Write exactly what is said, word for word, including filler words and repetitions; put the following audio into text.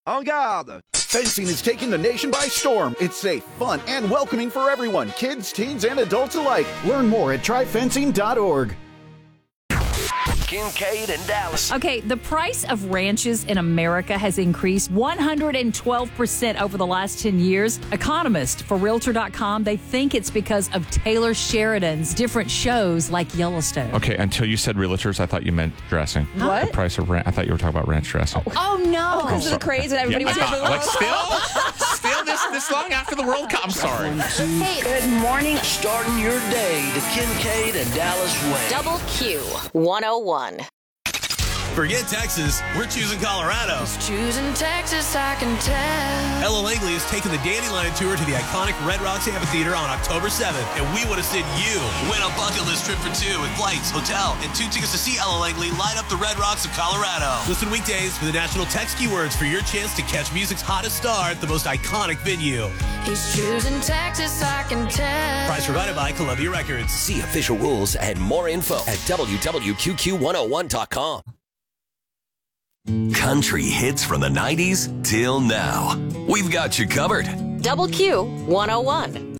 En garde! Fencing is taking the nation by storm. It's safe, fun, and welcoming for everyone, kids, teens, and adults alike. Learn more at try fencing dot org. Kincaid and Dallas. Okay, the price of ranches in America has increased one hundred twelve percent over the last ten years. Economists for Realtor dot com, they think it's because of Taylor Sheridan's different shows like Yellowstone. Okay, until you said realtors, I thought you meant dressing. What? The price of rent. I thought you were talking about ranch dressing. Oh, no. Because of the craze that everybody Yeah, was I having. thought, like, still, still this this long after the World Cup. I'm sorry. Hey, good morning. Starting your day the Kincaid and Dallas way. Double Q one oh one. Forget Texas, we're choosing Colorado. Choosing Texas, I can tell. Ella Langley is taking the Dandelion Tour to the iconic Red Rocks Amphitheater on October seventh, and we want to send you. Win a bucket list trip for two with flights, hotel, and two tickets to see Ella Langley light up the Red Rocks of Colorado. Listen weekdays for the national text keywords for your chance to catch music's hottest star at the most iconic venue. He's choosing Texas, I can tell. Prize provided by Columbia Records. See official rules and more info at W W Q Q one oh one dot com. Country hits from the nineties till now. We've got you covered. Double Q one oh one.